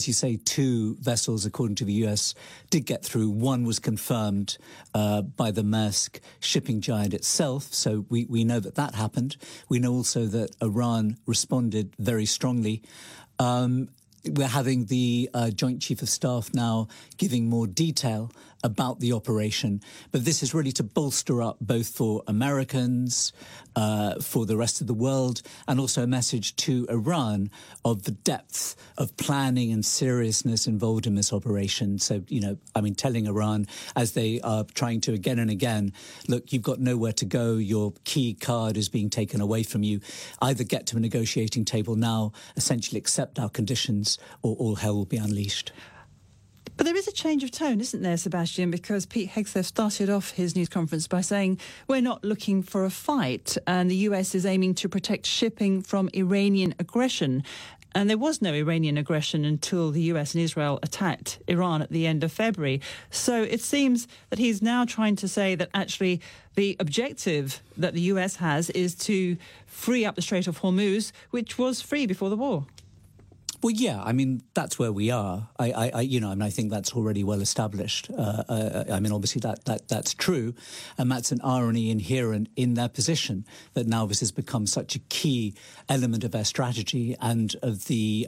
As you say, 2 vessels, according to the US, did get through. One was confirmed by the Maersk shipping giant itself, so we know that happened. We know also that Iran responded very strongly. We're having the Joint Chief of Staff now giving more detail about the operation. But this is really to bolster up both for Americans, for the rest of the world, and also a message to Iran of the depth of planning and seriousness involved in this operation. So, telling Iran, as they are trying to again and again, look, you've got nowhere to go. Your key card is being taken away from you. Either get to a negotiating table now, essentially accept our conditions, or all hell will be unleashed. But there is a change of tone, isn't there, Sebastian? Because Pete Hegseth started off his news conference by saying, we're not looking for a fight, and the US is aiming to protect shipping from Iranian aggression. And there was no Iranian aggression until the US and Israel attacked Iran at the end of February. So it seems that he's now trying to say that actually the objective that the US has is to free up the Strait of Hormuz, which was free before the war. Well, yeah, that's where we are. I think that's already well established. Obviously that's true. And that's an irony inherent in their position, that now this has become such a key element of their strategy and of the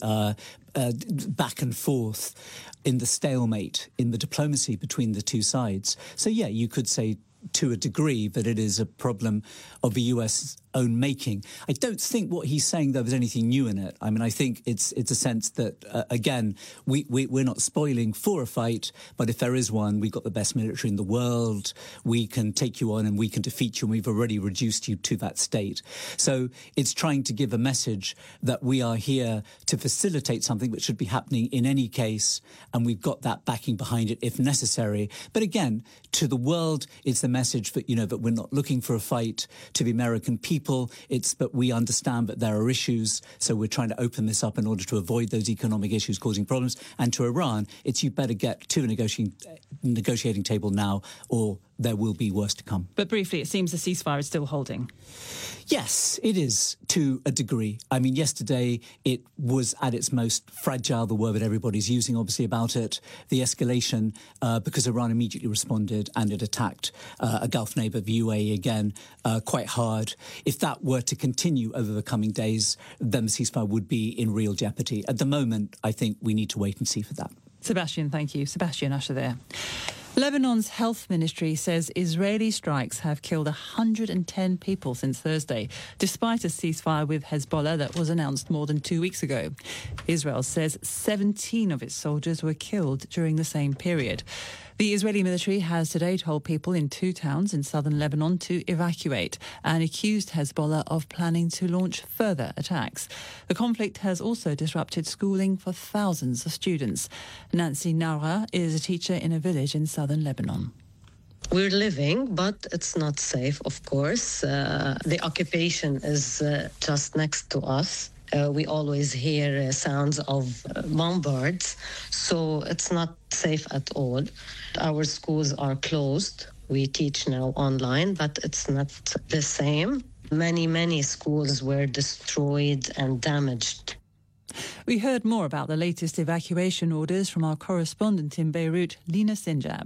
back and forth in the stalemate, in the diplomacy between the two sides. So, yeah, you could say to a degree that it is a problem of the US own making. I don't think what he's saying, though, there's anything new in it. I think it's a sense that, again, we're not spoiling for a fight, but if there is one, we've got the best military in the world, we can take you on and we can defeat you, and we've already reduced you to that state. So it's trying to give a message that we are here to facilitate something which should be happening in any case, and we've got that backing behind it if necessary. But again, to the world, it's the message that, that we're not looking for a fight. To the American people, it's that we understand that there are issues, so we're trying to open this up in order to avoid those economic issues causing problems. And to Iran, it's you better get to a negotiating table now, or there will be worse to come. But briefly, it seems the ceasefire is still holding. Yes, it is, to a degree. Yesterday it was at its most fragile, the word that everybody's using, obviously, about it. The escalation, because Iran immediately responded and it attacked a Gulf neighbour, the UAE, again, quite hard. If that were to continue over the coming days, then the ceasefire would be in real jeopardy. At the moment, I think we need to wait and see for that. Sebastian, thank you. Sebastian Usher there. Lebanon's health ministry says Israeli strikes have killed 110 people since Thursday, despite a ceasefire with Hezbollah that was announced more than 2 weeks ago. Israel says 17 of its soldiers were killed during the same period. The Israeli military has today told people in 2 towns in southern Lebanon to evacuate and accused Hezbollah of planning to launch further attacks. The conflict has also disrupted schooling for thousands of students. Nancy Naura is a teacher in a village in southern Lebanon. We're living, but it's not safe, of course. The occupation is just next to us. We always hear sounds of bombards, so it's not safe at all. Our schools are closed. We teach now online, but it's not the same. Many schools were destroyed and damaged. We heard more about the latest evacuation orders from our correspondent in Beirut, Lina Sinjab.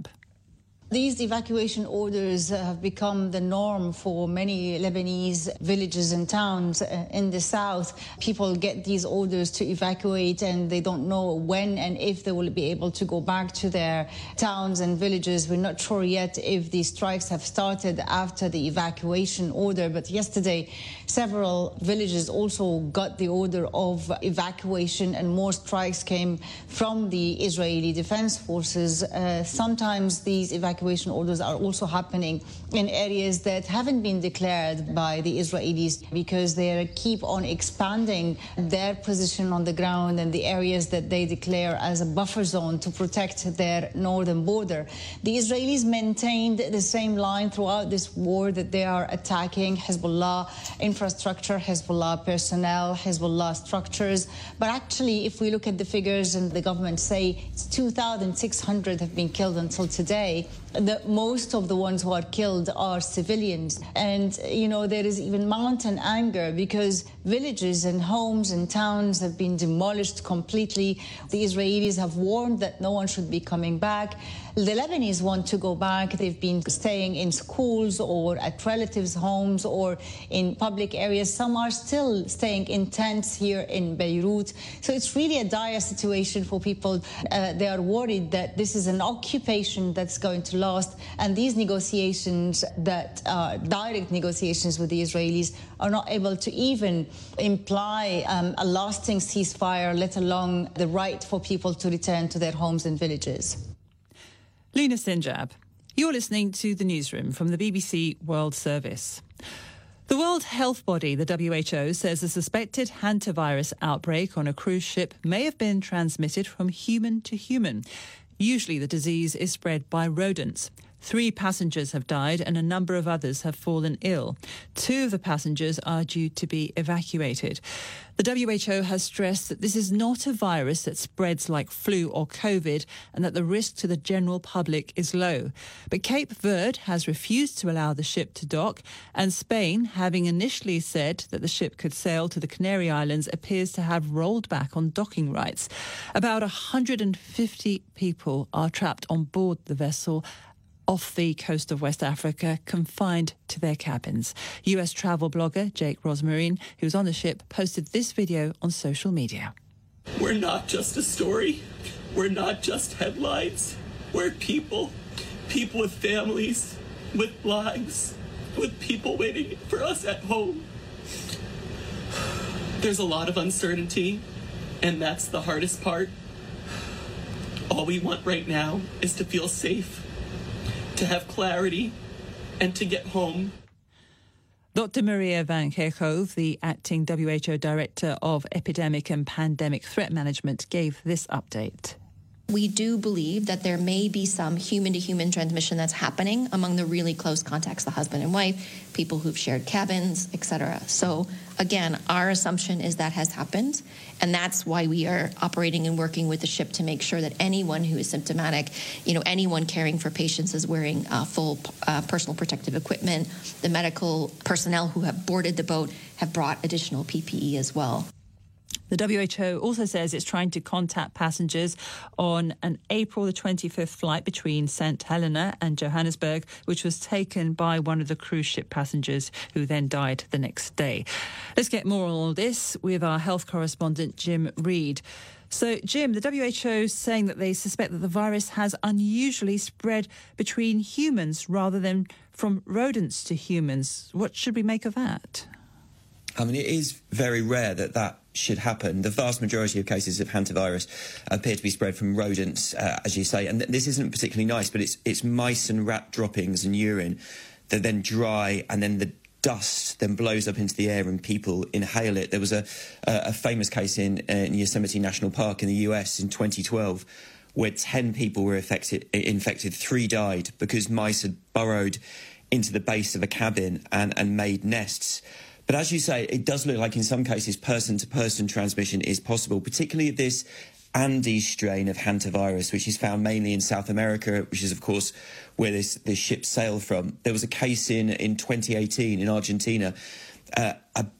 These evacuation orders have become the norm for many Lebanese villages and towns in the south. People get these orders to evacuate and they don't know when and if they will be able to go back to their towns and villages. We're not sure yet if the strikes have started after the evacuation order, but yesterday several villages also got the order of evacuation and more strikes came from the Israeli Defense Forces. Sometimes these evacuation orders are also happening in areas that haven't been declared by the Israelis because they keep on expanding their position on the ground and the areas that they declare as a buffer zone to protect their northern border. The Israelis maintained the same line throughout this war, that they are attacking Hezbollah infrastructure, Hezbollah personnel, Hezbollah structures. But actually, if we look at the figures, and the government say it's 2,600 have been killed until today, that most of the ones who are killed are civilians. And, there is even mounting anger because villages and homes and towns have been demolished completely. The Israelis have warned that no one should be coming back. The Lebanese want to go back. They've been staying in schools or at relatives' homes or in public areas. Some are still staying in tents here in Beirut. So it's really a dire situation for people. They are worried that this is an occupation that's going to last, and these negotiations that are direct negotiations with the Israelis are not able to even imply a lasting ceasefire, let alone the right for people to return to their homes and villages. Lina Sinjab, you're listening to The Newsroom from the BBC World Service. The World Health Body, the WHO, says a suspected hantavirus outbreak on a cruise ship may have been transmitted from human to human. Usually the disease is spread by rodents. 3 passengers have died and a number of others have fallen ill. 2 of the passengers are due to be evacuated. The WHO has stressed that this is not a virus that spreads like flu or COVID and that the risk to the general public is low. But Cape Verde has refused to allow the ship to dock, and Spain, having initially said that the ship could sail to the Canary Islands, appears to have rolled back on docking rights. About 150 people are trapped on board the vessel off the coast of West Africa, confined to their cabins. US travel blogger Jake Rosmarine, who was on the ship, posted this video on social media. We're not just a story. We're not just headlines. We're people with families, with lives, with people waiting for us at home. There's a lot of uncertainty, and that's the hardest part. All we want right now is to feel safe, to have clarity, and to get home. Dr. Maria van Kerkhove, the acting WHO Director of Epidemic and Pandemic Threat Management, gave this update. We do believe that there may be some human-to-human transmission that's happening among the really close contacts, the husband and wife, people who've shared cabins, etc. So, again, our assumption is that has happened, and that's why we are operating and working with the ship to make sure that anyone who is symptomatic, anyone caring for patients is wearing full personal protective equipment. The medical personnel who have boarded the boat have brought additional PPE as well. The WHO also says it's trying to contact passengers on an April the 25th flight between St Helena and Johannesburg, which was taken by one of the cruise ship passengers who then died the next day. Let's get more on all this with our health correspondent, Jim Reid. So, Jim, the WHO is saying that they suspect that the virus has unusually spread between humans rather than from rodents to humans. What should we make of that? I mean, it is very rare that should happen. The vast majority of cases of hantavirus appear to be spread from rodents, as you say. And this isn't particularly nice, but it's mice and rat droppings and urine that then dry, and then the dust then blows up into the air and people inhale it. There was a famous case in Yosemite National Park in the US in 2012 where 10 people were infected, 3 died because mice had burrowed into the base of a cabin and made nests. But as you say, it does look like in some cases person-to-person transmission is possible, particularly this Andes strain of hantavirus, which is found mainly in South America, which is, of course, where this ship sailed from. There was a case in 2018 in Argentina. A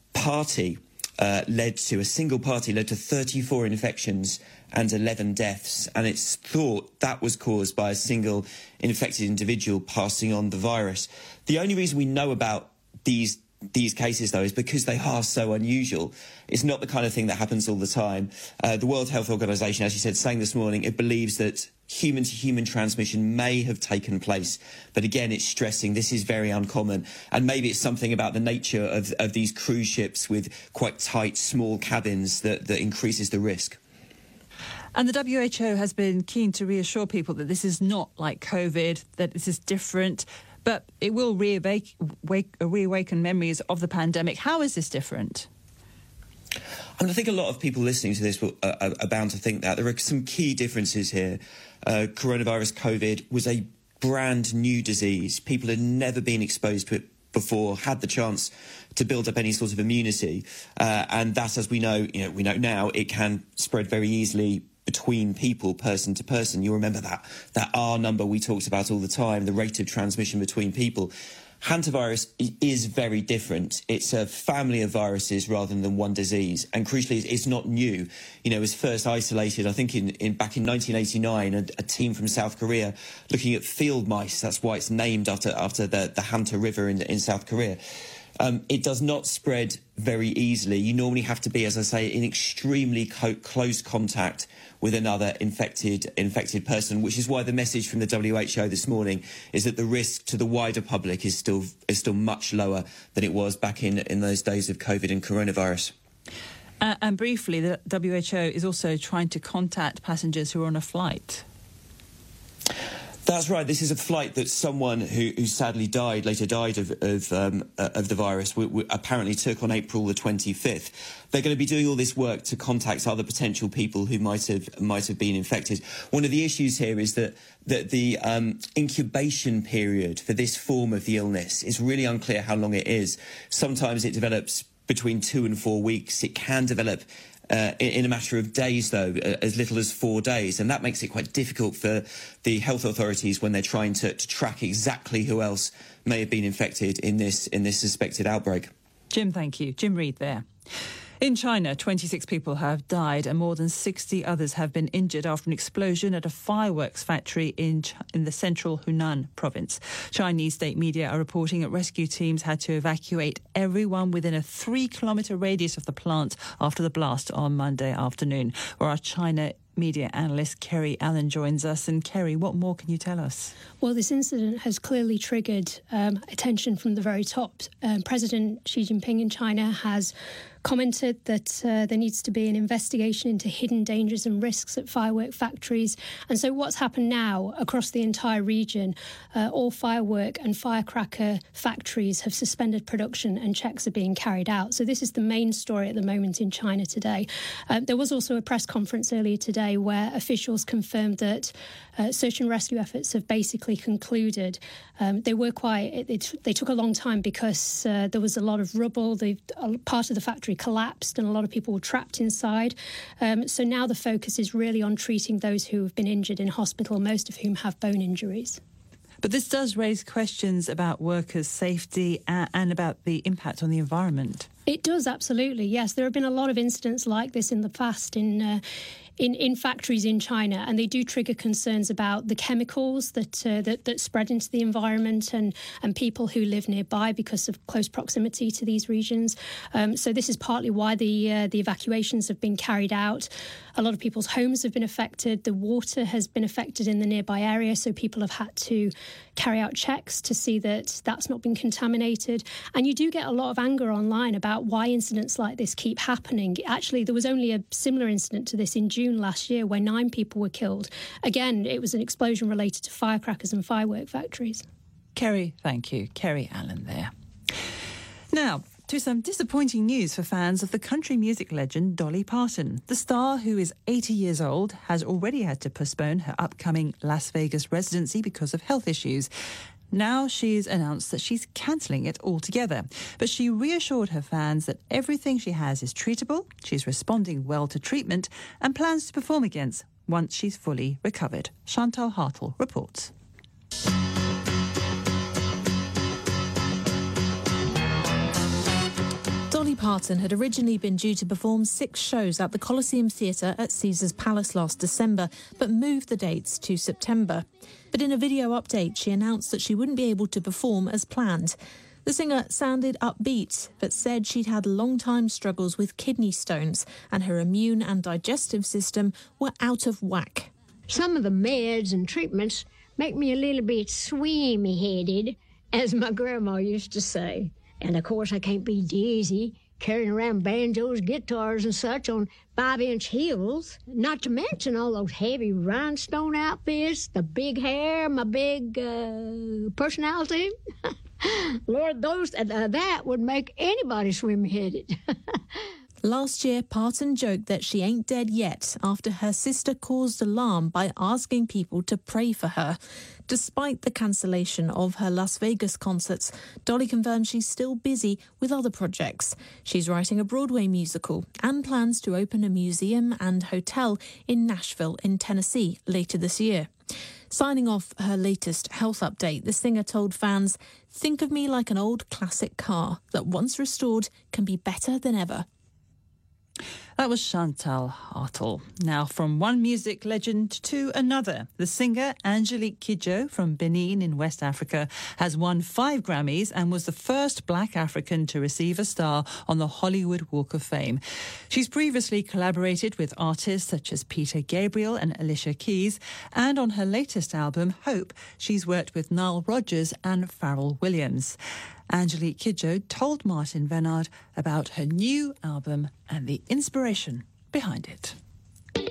single party led to 34 infections and 11 deaths, and it's thought that was caused by a single infected individual passing on the virus. The only reason we know about these cases, though, is because they are so unusual. It's not the kind of thing that happens all the time. The World Health Organization, as you said, saying this morning, it believes that human-to-human transmission may have taken place. But again, it's stressing this is very uncommon. And maybe it's something about the nature of these cruise ships with quite tight, small cabins that increases the risk. And the WHO has been keen to reassure people that this is not like COVID, that this is different, but it will reawaken memories of the pandemic. How is this different? I mean, I think a lot of people listening to this are bound to think that. There are some key differences here. Coronavirus COVID was a brand new disease. People had never been exposed to it before, had the chance to build up any sort of immunity. And that, as we know now, it can spread very easily between people, person to person. You remember that R number we talked about all the time, the rate of transmission between people. Hantavirus is very different. It's a family of viruses rather than one disease. And crucially, it's not new. You know, it was first isolated, I think, back in 1989, a team from South Korea looking at field mice. That's why it's named after the Hanta River in South Korea. It does not spread very easily. You normally have to be, as I say, in extremely close contact with another infected person, which is why the message from the WHO this morning is that the risk to the wider public is still much lower than it was back in those days of COVID and coronavirus. And briefly, the WHO is also trying to contact passengers who are on a flight. That's right. This is a flight that someone who sadly later died of the virus, apparently took on April the 25th. They're going to be doing all this work to contact other potential people who might have been infected. One of the issues here is that the incubation period for this form of the illness is really unclear how long it is. Sometimes it develops between 2 and 4 weeks. It can develop in a matter of days, though, as little as 4 days. And that makes it quite difficult for the health authorities when they're trying to track exactly who else may have been infected in this suspected outbreak. Jim, thank you. Jim Reid there. In China, 26 people have died and more than 60 others have been injured after an explosion at a fireworks factory in the central Hunan province. Chinese state media are reporting that rescue teams had to evacuate everyone within a 3-kilometre radius of the plant after the blast on Monday afternoon. Where our China media analyst Kerry Allen joins us. And Kerry, what more can you tell us? Well, this incident has clearly triggered attention from the very top. President Xi Jinping in China has commented that there needs to be an investigation into hidden dangers and risks at firework factories. And so what's happened now across the entire region, all firework and firecracker factories have suspended production and checks are being carried out. So this is the main story at the moment in China today. There was also a press conference earlier today where officials confirmed that search and rescue efforts have basically concluded. They were they took a long time because there was a lot of rubble. Part of the factory collapsed and a lot of people were trapped inside. So now the focus is really on treating those who have been injured in hospital, most of whom have bone injuries. But this does raise questions about workers' safety and about the impact on the environment. It does, absolutely, yes. There have been a lot of incidents like this in the past in factories in China, and they do trigger concerns about the chemicals that spread into the environment and people who live nearby because of close proximity to these regions. So this is partly why the evacuations have been carried out. A lot of people's homes have been affected. The water has been affected in the nearby area, so people have had to carry out checks to see that that's not been contaminated. And you do get a lot of anger online about why incidents like this keep happening. Actually, there was only a similar incident to this in June last year where 9 people were killed. Again, it was an explosion related to firecrackers and firework factories. Kerry, thank you. Kerry Allen there. Now, to some disappointing news for fans of the country music legend Dolly Parton. The star, who is 80 years old, has already had to postpone her upcoming Las Vegas residency because of health issues. Now she's announced that she's cancelling it altogether. But she reassured her fans that everything she has is treatable, she's responding well to treatment, and plans to perform again once she's fully recovered. Chantal Hartle reports. Dolly Parton had originally been due to perform 6 shows at the Coliseum Theatre at Caesars Palace last December, but moved the dates to September. But in a video update, she announced that she wouldn't be able to perform as planned. The singer sounded upbeat, but said she'd had long-time struggles with kidney stones and her immune and digestive system were out of whack. Some of the meds and treatments make me a little bit swimmy-headed, as my grandma used to say. And, of course, I can't be dizzy carrying around banjos, guitars, and such on 5-inch heels. Not to mention all those heavy rhinestone outfits, the big hair, my big personality. Lord, that would make anybody swim-headed. Last year, Parton joked that she ain't dead yet after her sister caused alarm by asking people to pray for her. Despite the cancellation of her Las Vegas concerts, Dolly confirms she's still busy with other projects. She's writing a Broadway musical and plans to open a museum and hotel in Nashville in Tennessee later this year. Signing off her latest health update, the singer told fans, "Think of me like an old classic car that once restored can be better than ever." That was Chantal Hartle. Now, from one music legend to another, the singer Angelique Kidjo from Benin in West Africa has won 5 Grammys and was the first Black African to receive a star on the Hollywood Walk of Fame. She's previously collaborated with artists such as Peter Gabriel and Alicia Keys, and on her latest album, Hope, she's worked with Nile Rodgers and Pharrell Williams. Angelique Kidjo told Martin Vennard about her new album and the inspiration behind it.